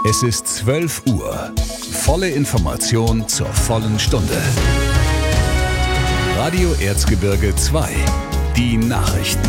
Es ist 12 Uhr. Volle Information zur vollen Stunde. Radio Erzgebirge 2. Die Nachrichten.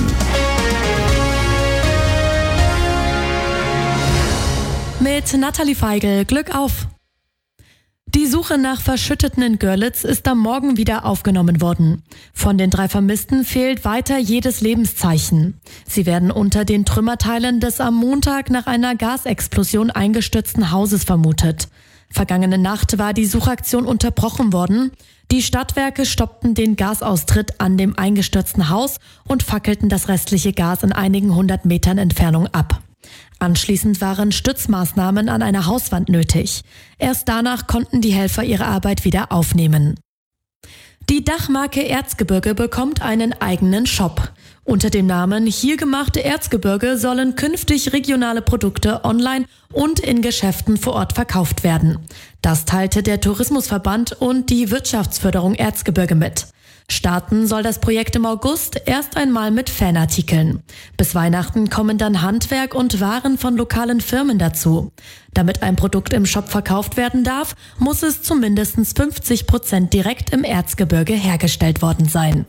Mit Nathalie Feigl, Glück auf! Die Suche nach Verschütteten in Görlitz ist am Morgen wieder aufgenommen worden. Von den 3 Vermissten fehlt weiter jedes Lebenszeichen. Sie werden unter den Trümmerteilen des am Montag nach einer Gasexplosion eingestürzten Hauses vermutet. Vergangene Nacht war die Suchaktion unterbrochen worden. Die Stadtwerke stoppten den Gasaustritt an dem eingestürzten Haus und fackelten das restliche Gas in einigen 100 Metern Entfernung ab. Anschließend waren Stützmaßnahmen an einer Hauswand nötig. Erst danach konnten die Helfer ihre Arbeit wieder aufnehmen. Die Dachmarke Erzgebirge bekommt einen eigenen Shop. Unter dem Namen Hier gemachte Erzgebirge sollen künftig regionale Produkte online und in Geschäften vor Ort verkauft werden. Das teilte der Tourismusverband und die Wirtschaftsförderung Erzgebirge mit. Starten soll das Projekt im August erst einmal mit Fanartikeln. Bis Weihnachten kommen dann Handwerk und Waren von lokalen Firmen dazu. Damit ein Produkt im Shop verkauft werden darf, muss es zu mindestens 50% direkt im Erzgebirge hergestellt worden sein.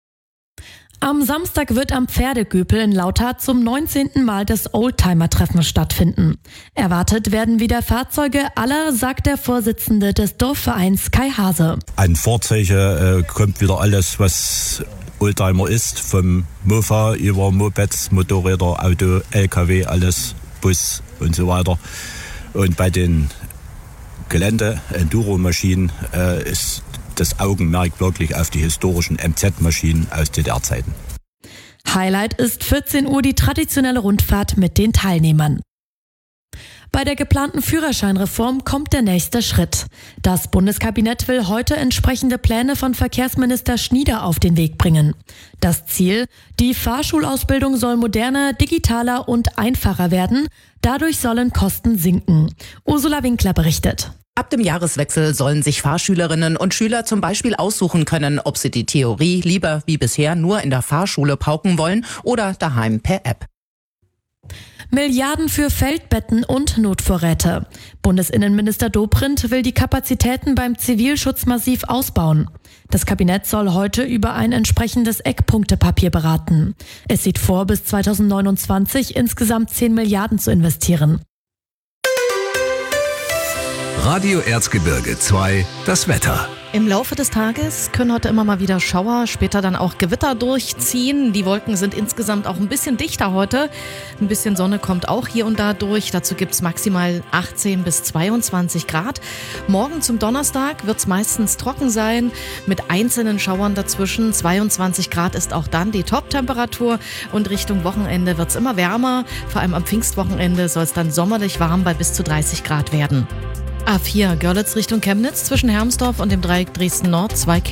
Am Samstag wird am Pferdegüpel in Lauter zum 19. Mal das Oldtimer-Treffen stattfinden. Erwartet werden wieder Fahrzeuge aller, sagt der Vorsitzende des Dorfvereins Kai Hase. An Fahrzeuge kommt wieder alles, was Oldtimer ist, vom Mofa über Mopeds, Motorräder, Auto, LKW, alles, Bus und so weiter. Und bei den Gelände-Enduro-Maschinen ist das Augenmerk wirklich auf die historischen MZ-Maschinen aus DDR-Zeiten. Highlight ist 14 Uhr die traditionelle Rundfahrt mit den Teilnehmern. Bei der geplanten Führerscheinreform kommt der nächste Schritt. Das Bundeskabinett will heute entsprechende Pläne von Verkehrsminister Schnieder auf den Weg bringen. Das Ziel: Die Fahrschulausbildung soll moderner, digitaler und einfacher werden. Dadurch sollen Kosten sinken. Ursula Winkler berichtet. Ab dem Jahreswechsel sollen sich Fahrschülerinnen und Schüler zum Beispiel aussuchen können, ob sie die Theorie lieber wie bisher nur in der Fahrschule pauken wollen oder daheim per App. Milliarden für Feldbetten und Notvorräte. Bundesinnenminister Dobrindt will die Kapazitäten beim Zivilschutz massiv ausbauen. Das Kabinett soll heute über ein entsprechendes Eckpunktepapier beraten. Es sieht vor, bis 2029 insgesamt 10 Milliarden zu investieren. Radio Erzgebirge 2. Das Wetter. Im Laufe des Tages können heute immer mal wieder Schauer, später dann auch Gewitter durchziehen. Die Wolken sind insgesamt auch ein bisschen dichter heute. Ein bisschen Sonne kommt auch hier und da durch. Dazu gibt es maximal 18 bis 22 Grad. Morgen zum Donnerstag wird es meistens trocken sein, mit einzelnen Schauern dazwischen. 22 Grad ist auch dann die Top-Temperatur. Und Richtung Wochenende wird es immer wärmer. Vor allem am Pfingstwochenende soll es dann sommerlich warm bei bis zu 30 Grad werden. A4 Görlitz Richtung Chemnitz zwischen Hermsdorf und dem Dreieck Dresden Nord 2